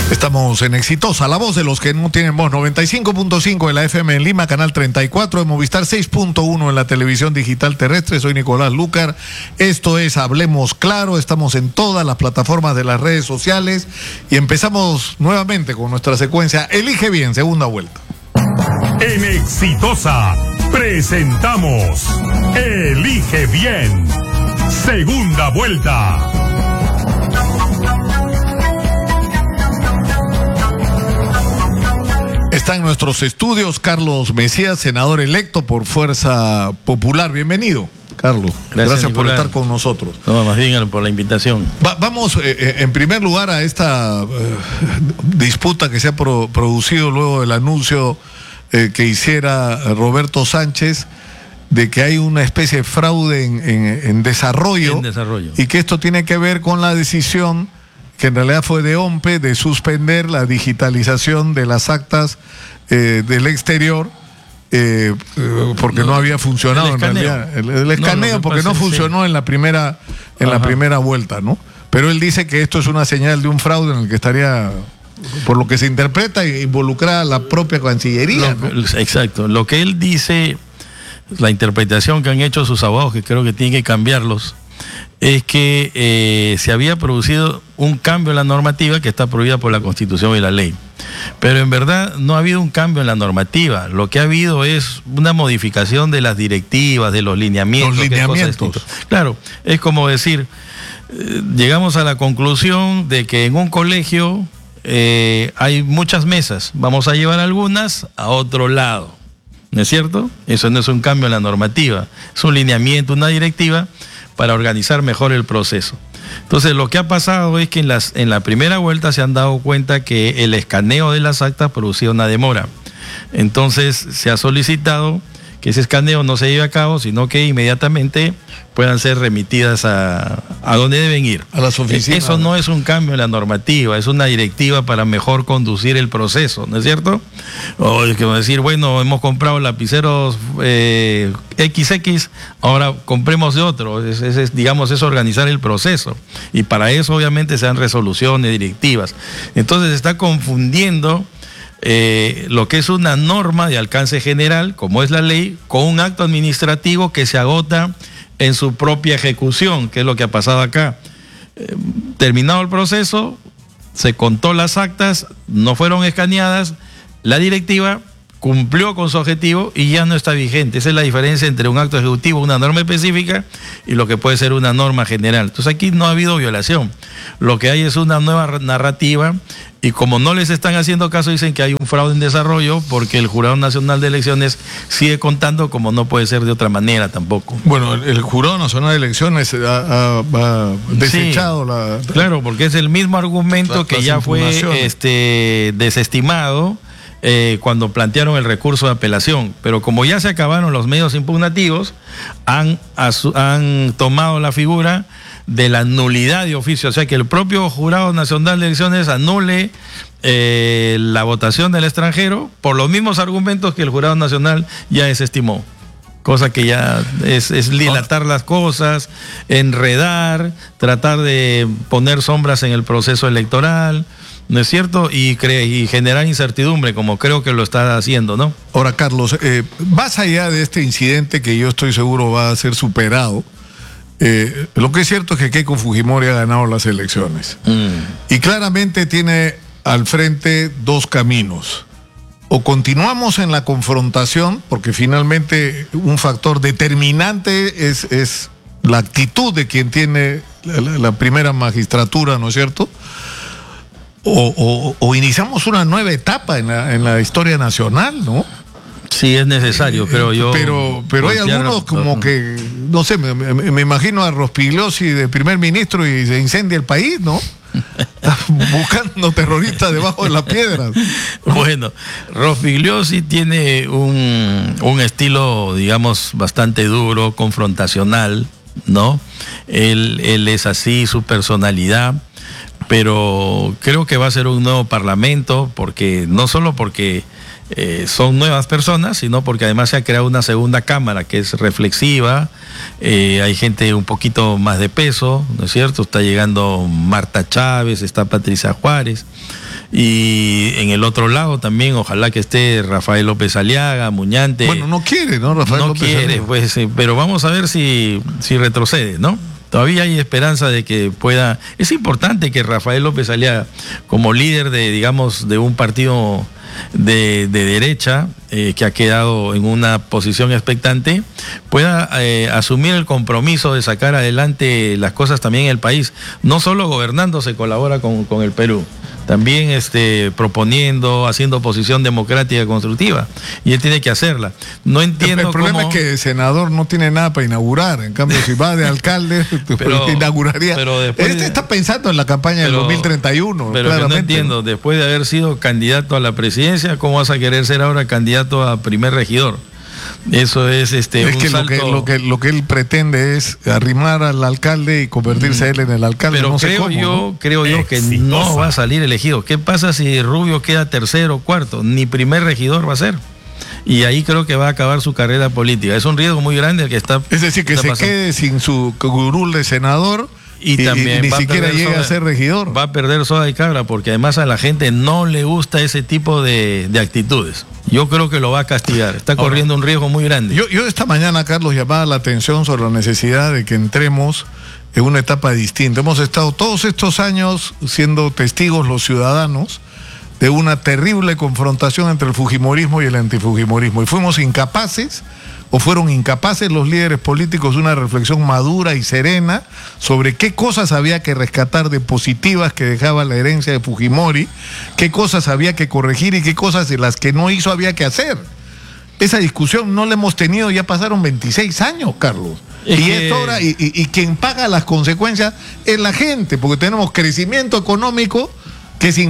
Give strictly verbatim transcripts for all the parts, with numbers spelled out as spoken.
Estamos en Exitosa, la voz de los que no tienen voz. noventa y cinco punto cinco en la F M en Lima, canal treinta y cuatro, de Movistar seis punto uno en la televisión digital terrestre. Soy Nicolás Lucar. Esto es Hablemos Claro. Estamos en todas las plataformas de las redes sociales y empezamos nuevamente con nuestra secuencia Elige Bien, segunda vuelta. En Exitosa presentamos Elige Bien, segunda vuelta. Está en nuestros estudios Carlos Mesías, senador electo por Fuerza Popular. Bienvenido, Carlos. Gracias, Gracias por Nicolás. estar con nosotros. No, más bien por la invitación. Va, vamos, eh, en primer lugar, a esta eh, disputa que se ha pro, producido luego del anuncio eh, que hiciera Roberto Sánchez de que hay una especie de fraude en, en, en desarrollo, En desarrollo. y que esto tiene que ver con la decisión que en realidad fue de OMPE de suspender la digitalización de las actas eh, del exterior eh, eh, porque no, no había funcionado en realidad el, el escaneo, no, no, porque no funcionó sí. en la primera en Ajá. la primera vuelta, ¿no? Pero él dice que esto es una señal de un fraude en el que estaría, por lo que se interpreta, involucrada la propia Cancillería, lo, ¿no? Exacto. Lo que él dice, la interpretación que han hecho sus abogados, que creo que tienen que cambiarlos, es que eh, se había producido un cambio en la normativa que está prohibida por la Constitución y la ley. Pero en verdad no ha habido un cambio en la normativa. Lo que ha habido es una modificación de las directivas, de los lineamientos. Los lineamientos. Claro, es como decir, eh, llegamos a la conclusión de que en un colegio eh, hay muchas mesas. Vamos a llevar algunas a otro lado. ¿No es cierto? Eso no es un cambio en la normativa. Es un lineamiento, una directiva para organizar mejor el proceso. Entonces, lo que ha pasado es que en, las, en la primera vuelta se han dado cuenta que el escaneo de las actas producía una demora. Entonces, se ha solicitado que ese escaneo no se lleve a cabo, sino que inmediatamente puedan ser remitidas a, a donde deben ir. A las oficinas. Eso no es un cambio en la normativa, es una directiva para mejor conducir el proceso, ¿no es cierto? O es como decir, bueno, hemos comprado lapiceros eh, equis equis, ahora compremos de otro. Es, es, es, digamos, es organizar el proceso. Y para eso, obviamente, se dan resoluciones, directivas. Entonces, se está confundiendo Eh, lo que es una norma de alcance general, como es la ley, con un acto administrativo que se agota en su propia ejecución, que es lo que ha pasado acá. Eh, terminado el proceso, se contó las actas, no fueron escaneadas, la directiva cumplió con su objetivo y ya no está vigente. Esa es la diferencia entre un acto ejecutivo, una norma específica, y lo que puede ser una norma general. Entonces aquí no ha habido violación. Lo que hay es una nueva narrativa, y como no les están haciendo caso, dicen que hay un fraude en desarrollo porque el Jurado Nacional de Elecciones sigue contando como no puede ser de otra manera tampoco. Bueno, el, el Jurado Nacional de Elecciones ha, ha, ha desechado sí, la... Claro, porque es el mismo argumento la, que ya fue este, desestimado Eh, cuando plantearon el recurso de apelación, pero como ya se acabaron los medios impugnativos, han, han tomado la figura de la nulidad de oficio, o sea que el propio Jurado Nacional de Elecciones anule eh, la votación del extranjero por los mismos argumentos que el Jurado Nacional ya desestimó, cosa que ya es, es dilatar las cosas, enredar, tratar de poner sombras en el proceso electoral, ¿no es cierto? Y, cre y generar incertidumbre, como creo que lo está haciendo, ¿no? Ahora, Carlos, eh, más allá de este incidente que yo estoy seguro va a ser superado, eh, lo que es cierto es que Keiko Fujimori ha ganado las elecciones. Mm. Y claramente tiene al frente dos caminos. O continuamos en la confrontación, porque finalmente un factor determinante es, es la actitud de quien tiene la, la primera magistratura, ¿no es cierto? O, o, o iniciamos una nueva etapa en la, en la historia nacional, ¿no? Sí, es necesario, creo yo. Pero, pero hay algunos como que, no sé, me, me, me imagino a Rospigliosi de primer ministro y se incendia el país, ¿no? Buscando terroristas debajo de las piedras. Bueno, Rospigliosi tiene un, un estilo, digamos, bastante duro, confrontacional, ¿no? Él, él es así, su personalidad. Pero creo que va a ser un nuevo parlamento, porque no solo porque eh, son nuevas personas, sino porque además se ha creado una segunda cámara que es reflexiva. Eh, hay gente un poquito más de peso, ¿no es cierto? Está llegando Marta Chávez, está Patricia Juárez. Y en el otro lado también, ojalá que esté Rafael López Aliaga, Muñante. Bueno, no quiere, ¿no? Rafael no López quiere, Aliaga. pues, eh, pero vamos a ver si, si retrocede, ¿no? Todavía hay esperanza de que pueda. Es importante que Rafael López Aliaga, como líder de, digamos, de un partido de, de derecha, eh, que ha quedado en una posición expectante, pueda eh, asumir el compromiso de sacar adelante las cosas también en el país. No solo gobernando se colabora con, con el Perú, también este, proponiendo, haciendo oposición democrática constructiva, y él tiene que hacerla. No entiendo El, el problema cómo... es que el senador no tiene nada para inaugurar, en cambio si va de alcalde, pero, inauguraría. Pero después este de... está pensando en la campaña del dos mil treinta y uno, pero claramente. no entiendo, después de haber sido candidato a la presidencia, ¿cómo vas a querer ser ahora candidato a primer regidor? Eso es este es un que, salto... lo que lo que lo que él pretende es arrimar al alcalde y convertirse mm. él en el alcalde. Pero no sé creo cómo, yo, ¿no? creo yo que no va a salir elegido. ¿Qué pasa si Rubio queda tercero o cuarto? Ni primer regidor va a ser. Y ahí creo que va a acabar su carrera política. Es un riesgo muy grande el que está. Es decir, que se pasando. quede sin su curul de senador. Y, y también y ni siquiera llegue soda, a ser regidor. Va a perder soda y cabra, porque además a la gente no le gusta ese tipo de, de actitudes. Yo creo que lo va a castigar. Está Ahora, corriendo un riesgo muy grande. Yo, yo esta mañana, Carlos, llamaba la atención sobre la necesidad de que entremos en una etapa distinta. Hemos estado todos estos años siendo testigos los ciudadanos de una terrible confrontación entre el fujimorismo y el antifujimorismo. Y fuimos incapaces, o fueron incapaces los líderes políticos de una reflexión madura y serena sobre qué cosas había que rescatar de positivas que dejaba la herencia de Fujimori, qué cosas había que corregir y qué cosas de las que no hizo había que hacer. Esa discusión no la hemos tenido, ya pasaron veintiséis años, Carlos. Es y que... es hora, y, y, y quien paga las consecuencias es la gente, porque tenemos crecimiento económico que sin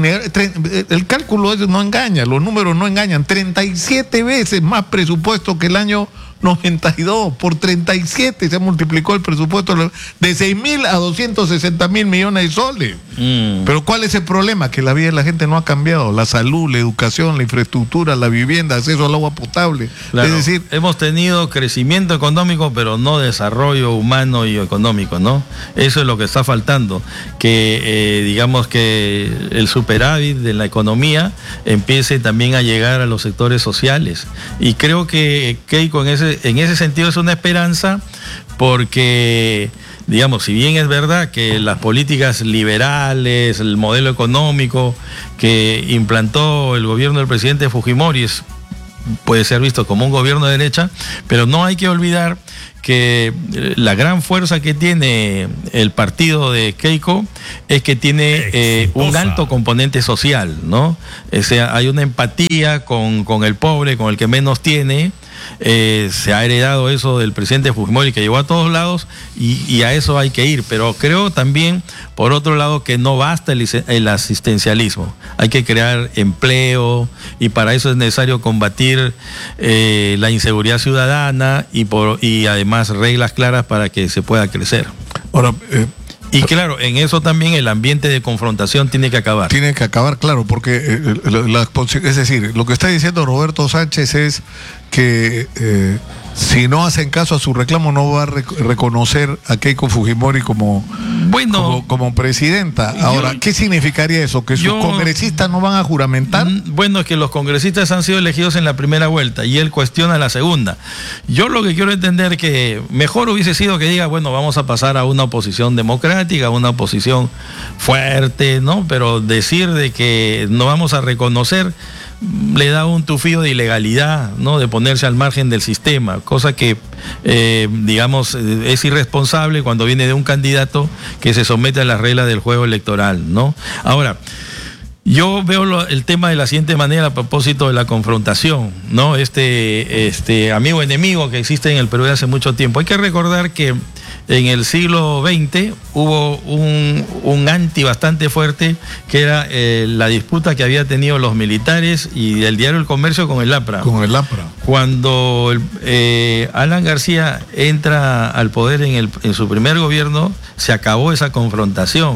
el cálculo no engaña, los números no engañan, treinta y siete veces más presupuesto que el año noventa y dos, por treinta y siete se multiplicó el presupuesto de seis mil a doscientos sesenta mil millones de soles. Mm. Pero ¿cuál es el problema? Que la vida de la gente no ha cambiado, la salud, la educación, la infraestructura, la vivienda, acceso al agua potable. Claro, es decir, hemos tenido crecimiento económico, pero no desarrollo humano y económico, ¿no? Eso es lo que está faltando, que eh, digamos que el superávit de la economía empiece también a llegar a los sectores sociales. Y creo que Keiko en ese En ese sentido es una esperanza, porque, digamos, si bien es verdad que las políticas liberales, el modelo económico que implantó el gobierno del presidente Fujimori es, puede ser visto como un gobierno de derecha, pero no hay que olvidar que la gran fuerza que tiene el partido de Keiko es que tiene eh, un alto componente social, ¿no? O sea, hay una empatía con, con el pobre, con el que menos tiene. Eh, se ha heredado eso del presidente Fujimori, que llegó a todos lados, y, y a eso hay que ir. Pero creo también, por otro lado, que no basta el, el asistencialismo. Hay que crear empleo, y para eso es necesario combatir eh, la inseguridad ciudadana y, por, y además reglas claras para que se pueda crecer. Ahora, eh... Y claro, en eso también el ambiente de confrontación tiene que acabar. Tiene que acabar, claro, porque eh, la, la, es decir, lo que está diciendo Roberto Sánchez es que eh, si no hacen caso a su reclamo no va a rec reconocer a Keiko Fujimori como, bueno, como, como presidenta. Ahora, yo, ¿qué significaría eso? ¿Que sus yo, congresistas no van a juramentar? Bueno, es que los congresistas han sido elegidos en la primera vuelta y él cuestiona la segunda. Yo lo que quiero entender es que mejor hubiese sido que diga, bueno, vamos a pasar a una oposición democrática, a una oposición fuerte, ¿no? Pero decir de que no vamos a reconocer le da un tufillo de ilegalidad, ¿no? De ponerse al margen del sistema, cosa que, eh, digamos, es irresponsable cuando viene de un candidato que se somete a las reglas del juego electoral, ¿no? Ahora, yo veo lo, el tema de la siguiente manera a propósito de la confrontación, ¿no? Este, este amigo enemigo que existe en el Perú de hace mucho tiempo. Hay que recordar que en el siglo veinte hubo un, un anti bastante fuerte, que era eh, la disputa que había tenido los militares y el diario El Comercio con el APRA. Con el APRA. Cuando el, eh, Alan García entra al poder en, el, en su primer gobierno, se acabó esa confrontación.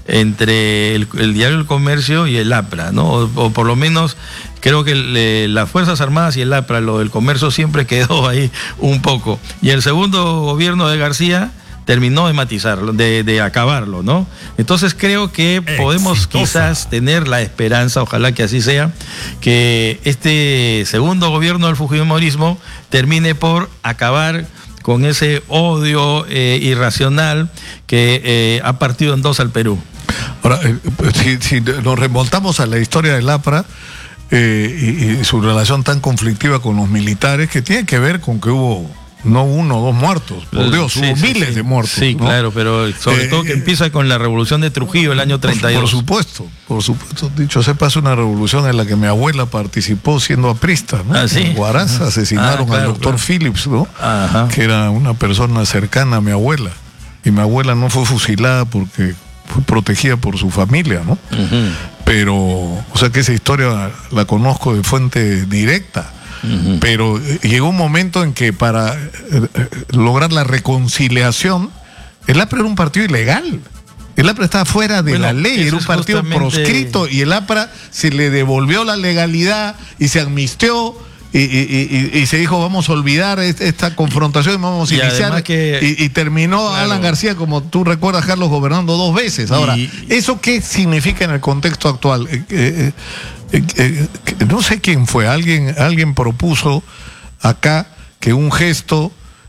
entre el, el Diario del Comercio y el APRA, ¿no? O, o por lo menos creo que le, las Fuerzas Armadas y el APRA, lo del comercio siempre quedó ahí un poco. Y el segundo gobierno de García terminó de matizarlo, de, de acabarlo, ¿no? Entonces creo que podemos Exitosa. quizás tener la esperanza, ojalá que así sea, que este segundo gobierno del fujimorismo termine por acabar con ese odio eh, irracional que eh, ha partido en dos al Perú. Ahora, eh, si, si nos remontamos a la historia del APRA eh, y, y su relación tan conflictiva con los militares, que tiene que ver con que hubo no uno o dos muertos, por Dios, sí, hubo sí, miles sí. de muertos. Sí, ¿no? Claro, pero sobre eh, todo que eh, empieza con la revolución de Trujillo el año treinta y dos. Por, por supuesto, por supuesto, dicho sea paso, una revolución en la que mi abuela participó siendo aprista, ¿no? ¿Ah, sí? En Huaraz asesinaron ah, claro, al doctor claro. Phillips, ¿no? Ajá. Que era una persona cercana a mi abuela. Y mi abuela no fue fusilada porque fue protegida por su familia, ¿no? Uh-huh. Pero, o sea que esa historia la conozco de fuente directa. Uh-huh. Pero llegó un momento en que para eh, lograr la reconciliación, el APRA era un partido ilegal. El APRA estaba fuera de bueno, la ley, era un partido justamente... proscrito, y el APRA se le devolvió la legalidad y se amnistió y, y, y, y se dijo vamos a olvidar esta confrontación, vamos a y iniciar que... y, y terminó claro. Alan García, como tú recuerdas, Carlos, gobernando dos veces. Ahora, y... ¿eso qué significa en el contexto actual? Eh, eh, Eh, eh, no sé quién fue, alguien, alguien propuso acá que un gesto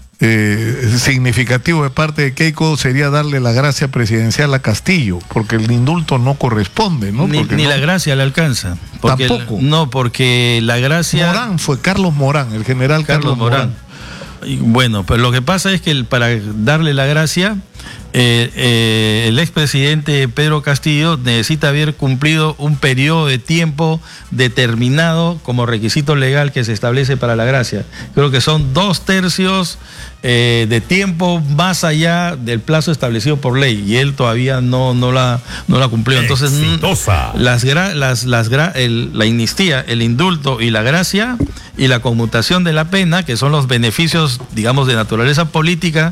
eh, significativo de parte de Keiko sería darle la gracia presidencial a Castillo, porque el indulto no corresponde, ¿no? Ni, ni no, la gracia le alcanza. Porque tampoco. El, no, porque la gracia... Morán fue, Carlos Morán, el general Carlos, Carlos Morán. Morán. Y bueno, pero lo que pasa es que el, para darle la gracia... Eh, eh, el expresidente Pedro Castillo necesita haber cumplido un periodo de tiempo determinado como requisito legal que se establece para la gracia. Creo que son dos tercios eh, de tiempo más allá del plazo establecido por ley, y él todavía no, no la no la cumplió. Entonces, Exitosa. las, las, las el, la amnistía, el indulto y la gracia y la conmutación de la pena, que son los beneficios, digamos, de naturaleza política,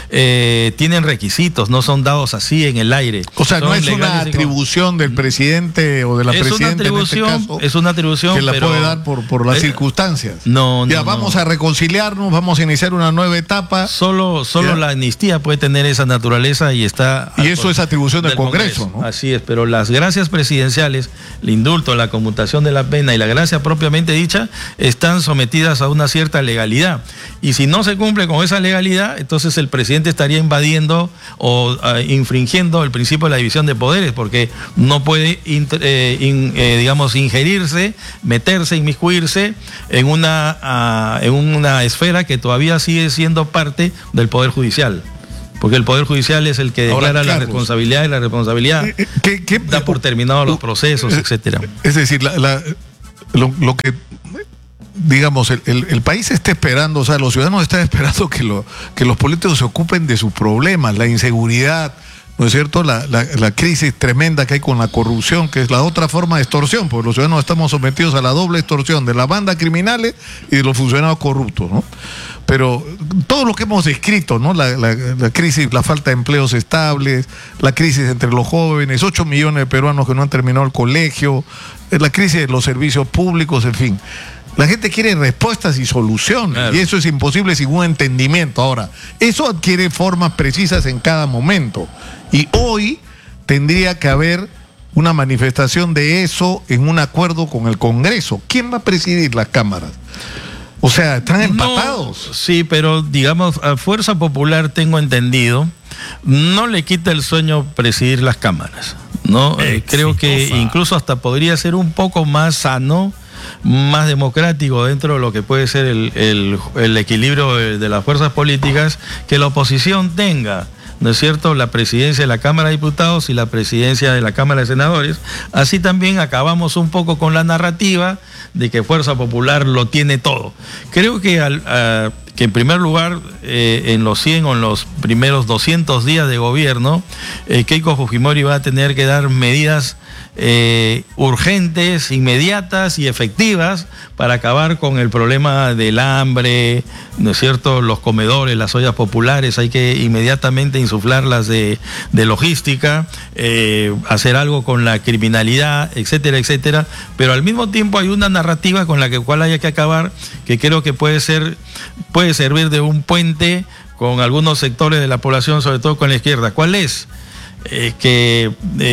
eh, tienen requisitos, no son dados así en el aire. O sea, son no es una atribución del presidente o de la es presidenta una atribución, en este caso, es una atribución que la pero, puede dar por, por las eh, circunstancias. No, no. Ya, vamos no. a reconciliarnos, vamos a iniciar una nueva etapa. Solo, solo la amnistía puede tener esa naturaleza y está... Y eso es atribución del, del Congreso, Congreso, ¿no? Así es, pero las gracias presidenciales, el indulto, la conmutación de la pena y la gracia propiamente dicha, están sometidas a una cierta legalidad. Y si no se cumple con esa legalidad, entonces el presidente estaría invadiendo o uh, infringiendo el principio de la división de poderes, porque no puede, inter, eh, in, eh, digamos, ingerirse, meterse, inmiscuirse en una, uh, en una esfera que todavía sigue siendo parte del Poder Judicial. Porque el Poder Judicial es el que declara Ahora, la responsabilidad y la responsabilidad ¿Qué, qué, da por terminados los procesos, etcétera. Es decir, la, la, lo, lo que... digamos, el, el, el país está esperando, o sea, los ciudadanos están esperando que, lo, que los políticos se ocupen de sus problemas, la inseguridad, ¿no es cierto? La, la, la crisis tremenda que hay con la corrupción, que es la otra forma de extorsión, porque los ciudadanos estamos sometidos a la doble extorsión de las bandas criminales y de los funcionarios corruptos, ¿no? Pero todo lo que hemos descrito, ¿no? La, la, la crisis, la falta de empleos estables, la crisis entre los jóvenes, ocho millones de peruanos que no han terminado el colegio, la crisis de los servicios públicos, en fin. La gente quiere respuestas y soluciones, claro. Y eso es imposible sin un entendimiento. Ahora, eso adquiere formas precisas en cada momento. Y hoy tendría que haber una manifestación de eso en un acuerdo con el Congreso. ¿Quién va a presidir las cámaras? O sea, están empatados. No, sí, pero digamos, a Fuerza Popular, tengo entendido, no le quita el sueño presidir las cámaras, ¿no? Eh, creo que incluso hasta podría ser un poco más sano, más democrático dentro de lo que puede ser el, el, el equilibrio de, de las fuerzas políticas, que la oposición tenga, ¿no es cierto?, la presidencia de la Cámara de Diputados y la presidencia de la Cámara de Senadores. Así también acabamos un poco con la narrativa de que Fuerza Popular lo tiene todo. Creo que al, a, que en primer lugar, eh, en los cien o en los primeros doscientos días de gobierno, eh, Keiko Fujimori va a tener que dar medidas eh, urgentes, inmediatas y efectivas para acabar con el problema del hambre, ¿no es cierto? Los comedores, las ollas populares, hay que inmediatamente insuflarlas de, de logística, eh, hacer algo con la criminalidad, etcétera, etcétera. Pero al mismo tiempo hay una narrativa con la que, cual hay que acabar, que creo que puede ser, puede servir de un puente con algunos sectores de la población, sobre todo con la izquierda. ¿Cuál es? Eh, que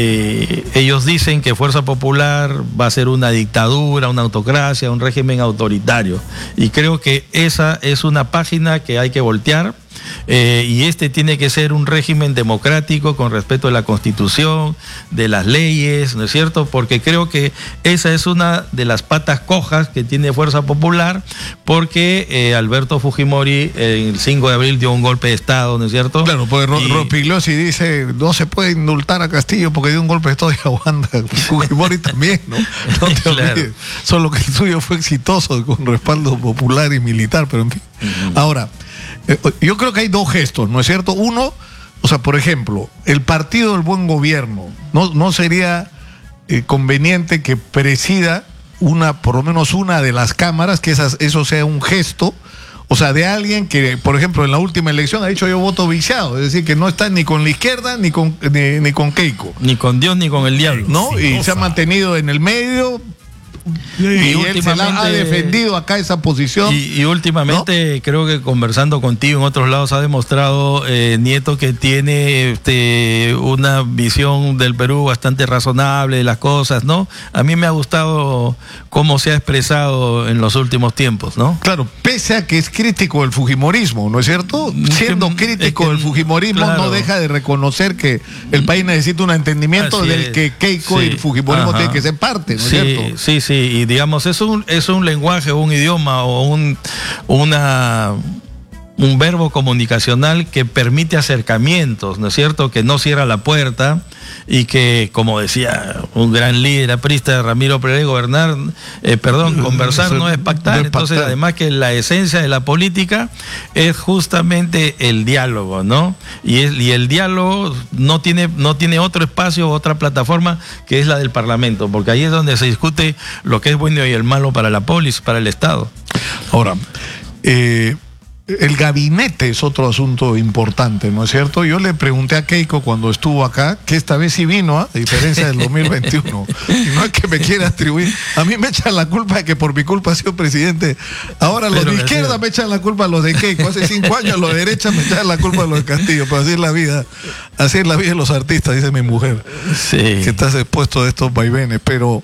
eh, ellos dicen que Fuerza Popular va a ser una dictadura, una autocracia, un régimen autoritario. Y creo que esa es una página que hay que voltear. Eh, y este tiene que ser un régimen democrático con respeto a la Constitución, de las leyes, ¿no es cierto? Porque creo que esa es una de las patas cojas que tiene Fuerza Popular, porque eh, Alberto Fujimori eh, el cinco de abril dio un golpe de Estado, ¿no es cierto? Claro, porque Ro y... Rospigliosi dice, no se puede indultar a Castillo porque dio un golpe de Estado y a Wanda. Fujimori también, ¿no? No te claro. olvides. Solo que el suyo fue exitoso con respaldo popular y militar, pero en fin. Uh-huh. Ahora, yo creo que hay dos gestos, ¿no es cierto? Uno, o sea, por ejemplo, el Partido del Buen Gobierno, ¿no, no sería eh, conveniente que presida una, por lo menos una de las cámaras, que esas, eso sea un gesto, o sea, de alguien que, por ejemplo, en la última elección ha dicho yo voto viciado, es decir, que no está ni con la izquierda ni con, ni, ni con Keiko. Ni con Dios ni con el diablo. ¿No? Sí, y cosa. se ha mantenido en el medio. Y, y él se la ha defendido acá esa posición. Y, y últimamente, ¿no? Creo que conversando contigo en otros lados ha demostrado eh, Nieto que tiene este, una visión del Perú bastante razonable de las cosas, ¿no? A mí me ha gustado cómo se ha expresado en los últimos tiempos, ¿no? Claro, pese a que es crítico del fujimorismo, ¿no es cierto? Siendo crítico es que, del fujimorismo, claro, no deja de reconocer que el país necesita un entendimiento Así del es. que Keiko sí. y el fujimorismo Ajá. tienen que ser parte, ¿no es sí, cierto? Sí, sí. Y digamos, es un, es un lenguaje, un idioma o un, una, un verbo comunicacional que permite acercamientos, ¿no es cierto? Que no cierra la puerta y que, como decía un gran líder aprista, Ramiro Pérez, gobernar, eh, perdón, conversar no es pactar. Entonces, además que la esencia de la política es justamente el diálogo, ¿no? Y, es, y el diálogo no tiene, no tiene otro espacio, otra plataforma que es la del Parlamento, porque ahí es donde se discute lo que es bueno y el malo para la polis, para el Estado. Ahora, eh... el gabinete es otro asunto importante, ¿no es cierto? Yo le pregunté a Keiko cuando estuvo acá, que esta vez sí vino, ¿eh? A diferencia del dos mil veintiuno. Y no es que me quiera atribuir. A mí me echan la culpa de que por mi culpa ha sido presidente. Ahora los Pero de izquierda sí. me echan la culpa a los de Keiko. Hace cinco años los de derecha me echan la culpa a los de Castillo. Pero así es la vida. Así es la vida de los artistas, dice mi mujer. Sí. Que estás expuesto a estos vaivenes. Pero...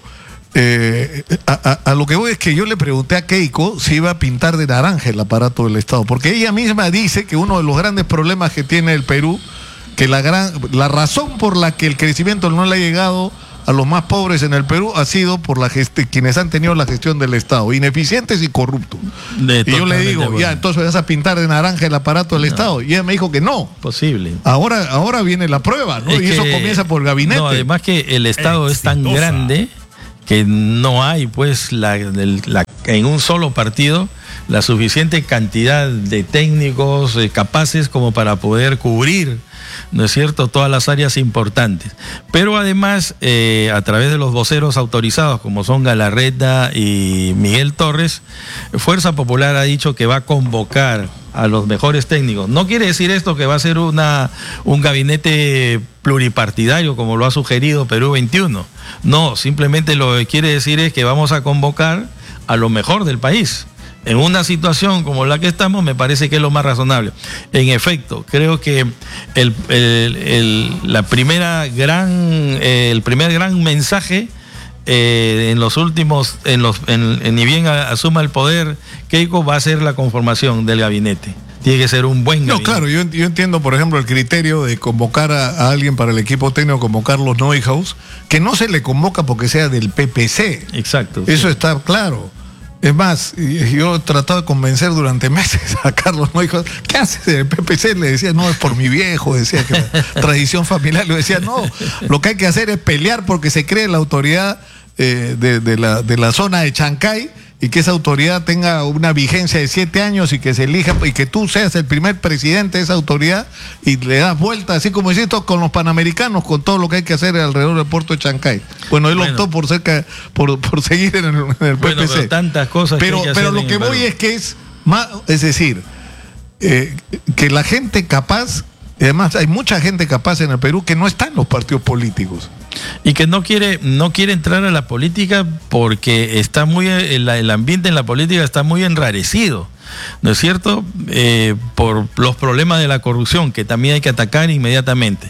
Eh, a, a, a lo que voy es que yo le pregunté a Keiko si iba a pintar de naranja el aparato del Estado, porque ella misma dice que uno de los grandes problemas que tiene el Perú, que la gran la razón por la que el crecimiento no le ha llegado a los más pobres en el Perú ha sido por la gestión, quienes han tenido la gestión del Estado, ineficientes y corruptos. De, y yo le digo, bueno. ya, entonces vas a pintar de naranja el aparato del no. Estado. Y ella me dijo que no. Posible. Ahora, ahora viene la prueba, ¿no? Es y que, eso comienza por el gabinete. No, además que el Estado Exitosa. es tan grande que no hay, pues, la, la, en un solo partido la suficiente cantidad de técnicos eh, capaces como para poder cubrir, ¿no es cierto?, todas las áreas importantes. Pero además, eh, a través de los voceros autorizados, como son Galarreta y Miguel Torres, Fuerza Popular ha dicho que va a convocar a los mejores técnicos. No quiere decir esto que va a ser una, un gabinete pluripartidario, como lo ha sugerido Perú veintiuno. No, simplemente lo que quiere decir es que vamos a convocar a lo mejor del país. En una situación como la que estamos, me parece que es lo más razonable. En efecto, creo que el, el, el, la primera gran, eh, el primer gran mensaje eh, en los últimos, en los, en, en, ni bien asuma el poder Keiko, va a ser la conformación del gabinete. Tiene que ser un buen gabinete. No, claro, yo, yo entiendo, por ejemplo, el criterio de convocar a, a alguien para el equipo técnico, como Carlos Neuhaus, que no se le convoca porque sea del P P C. Exacto. Eso sí. está claro. Es más, yo he tratado de convencer durante meses a Carlos Neuhaus, ¿qué haces en el P P C? Le decía, no, es por mi viejo, decía que la tradición familiar. Le decía, no, lo que hay que hacer es pelear porque se cree la autoridad eh, de, de, la, de la zona de Chancay y que esa autoridad tenga una vigencia de siete años y que se elija y que tú seas el primer presidente de esa autoridad y le das vuelta, así como hiciste con los panamericanos, con todo lo que hay que hacer alrededor del puerto de Chancay. Bueno, él bueno. optó por, cerca, por, por seguir en el, en el bueno, P P C. Pero tantas cosas pero, que hay que pero hacer lo que voy es que es más, es decir, eh, que la gente capaz, además hay mucha gente capaz en el Perú que no está en los partidos políticos. Y que no quiere, no quiere entrar a la política porque está muy, el, el ambiente en la política está muy enrarecido, ¿no es cierto? Eh, por los problemas de la corrupción, que también hay que atacar inmediatamente.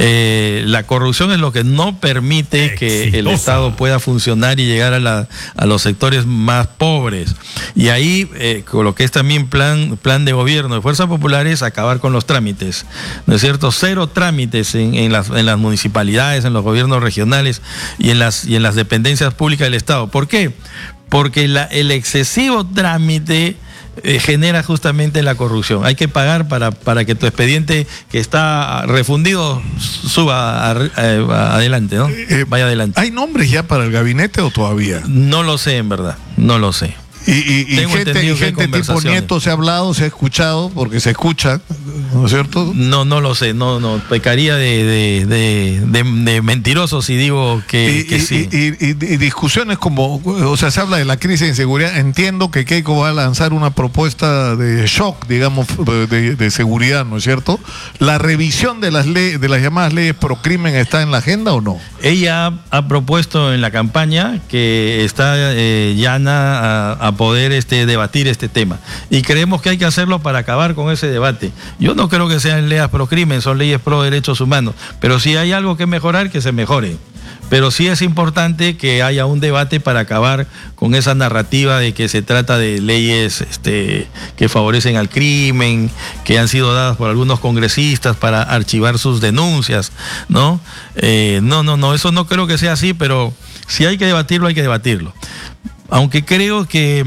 Eh, la corrupción es lo que no permite Exitosa. que el Estado pueda funcionar y llegar a, la, a los sectores más pobres. Y ahí, eh, con lo que es también plan, plan de gobierno de Fuerzas Populares, acabar con los trámites, ¿no es cierto? Cero trámites en, en, las, en las municipalidades, en los gobiernos regionales y en las, y en las dependencias públicas del Estado. ¿Por qué? Porque la, el excesivo trámite Eh, genera justamente la corrupción. Hay que pagar para, para que tu expediente que está refundido suba a, a, a, adelante, ¿no? Eh, Vaya adelante. ¿Hay nombres ya para el gabinete o todavía? No lo sé, en verdad. No lo sé. Y, y, y gente, y gente tipo Nieto se ha hablado, se ha escuchado, porque se escucha, ¿no es cierto? No, no lo sé, no, no, pecaría de, de, de, de, de mentiroso si digo que, y, que y, sí. Y, y, y discusiones como, o sea, se habla de la crisis de inseguridad. Entiendo que Keiko va a lanzar una propuesta de shock, digamos, de, de seguridad, ¿no es cierto? ¿La revisión de las leyes, de las llamadas leyes pro crimen está en la agenda o no? Ella ha, ha propuesto en la campaña que está eh, llana a, a poder este, debatir este tema. Y creemos que hay que hacerlo para acabar con ese debate. Yo no creo que sean leyes pro crimen, son leyes pro derechos humanos. Pero si hay algo que mejorar, que se mejore. Pero sí es importante que haya un debate para acabar con esa narrativa de que se trata de leyes este, que favorecen al crimen, que han sido dadas por algunos congresistas para archivar sus denuncias, ¿no? Eh, no, no, no, eso no creo que sea así, pero si hay que debatirlo, hay que debatirlo. Aunque creo que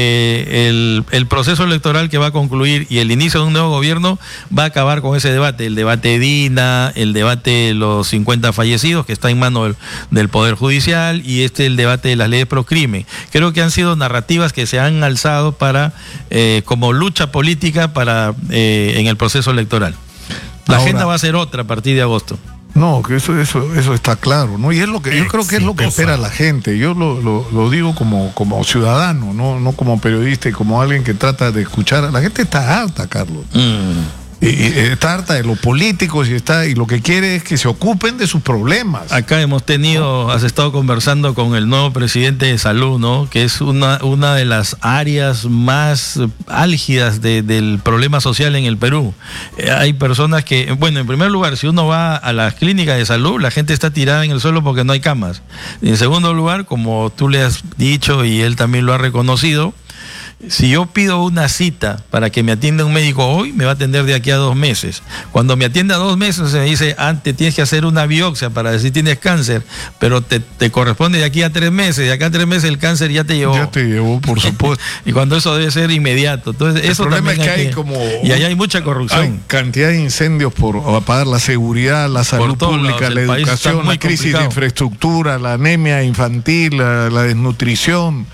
eh, el, el proceso electoral que va a concluir y el inicio de un nuevo gobierno va a acabar con ese debate, el debate de Dina, el debate de los cincuenta fallecidos que está en manos del, del Poder Judicial y este el debate de las leyes pro crimen. Creo que han sido narrativas que se han alzado para eh, como lucha política para eh, en el proceso electoral. La Ahora, agenda va a ser otra a partir de agosto. No, que eso, eso, eso está claro, ¿no? Y es lo que yo creo que es lo que espera la gente. Yo lo, lo, lo digo como, como ciudadano, no, no como periodista y como alguien que trata de escuchar. La gente está harta, Carlos. Mm. Y, y está harta de los políticos y está y lo que quiere es que se ocupen de sus problemas. Acá hemos tenido, has estado conversando con el nuevo presidente de salud, ¿no? Que es una, una de las áreas más álgidas de, del problema social en el Perú. Eh, hay personas que, bueno, en primer lugar, si uno va a las clínicas de salud, la gente está tirada en el suelo porque no hay camas. Y en segundo lugar, como tú le has dicho y él también lo ha reconocido, si yo pido una cita para que me atienda un médico hoy, me va a atender de aquí a dos meses. Cuando me atienda dos meses, se me dice, antes tienes que hacer una biopsia para decir si tienes cáncer, pero te, te corresponde de aquí a tres meses. De acá a tres meses el cáncer ya te llevó. Ya te llevó, por supuesto. Y cuando eso debe ser inmediato. Entonces, el eso problema es que hay, que, como... Y ahí hay mucha corrupción. Hay cantidad de incendios por apagar la seguridad, la salud pública, la educación, la crisis complicado. de infraestructura, la anemia infantil, la, la desnutrición.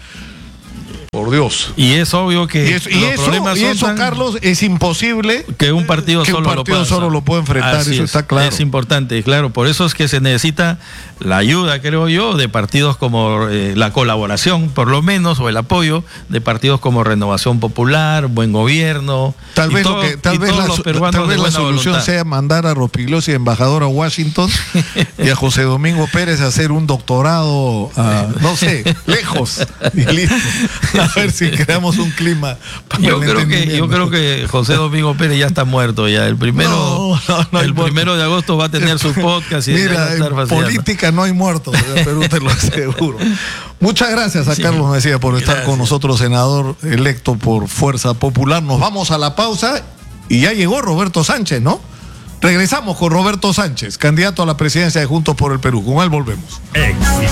Por Dios. Y es obvio que y eso, y eso, y eso Carlos, es imposible que un partido, que solo, un partido lo solo lo pueda enfrentar. Así eso es, está claro. Es importante, claro. Por eso es que se necesita la ayuda, creo yo, de partidos como eh, la colaboración, por lo menos, o el apoyo de partidos como Renovación Popular, Buen Gobierno. Tal vez, todo, lo que, tal vez la, tal vez la solución voluntad. sea mandar a Rospigliosi, embajador a Washington, y a José Domingo Pérez a hacer un doctorado, a, no sé, lejos. Y listo. A ver si creamos un clima. Yo creo que yo creo que José Domingo Pérez ya está muerto ya. El primero, no, no, no el primero de agosto va a tener su podcast. Y mira, en política no hay muertos, en Perú te lo aseguro. Muchas gracias a sí, Carlos Mesía por estar gracias. con nosotros, senador electo por Fuerza Popular. Nos vamos a la pausa y ya llegó Roberto Sánchez, ¿no? Regresamos con Roberto Sánchez, candidato a la presidencia de Juntos por el Perú. Con él volvemos. Éxito.